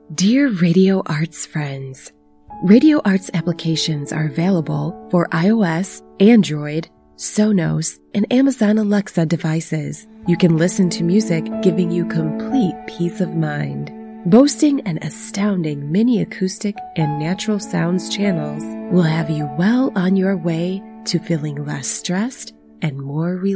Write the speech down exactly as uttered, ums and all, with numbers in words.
Dear Radio Arts friends, Radio Arts applications are available for iOS, Android, Sonos, and Amazon Alexa devices. You can listen to music, giving you complete peace of mind. Boasting an astounding mini acoustic and natural sounds channels will have you well on your way to feeling less stressed and more relaxed.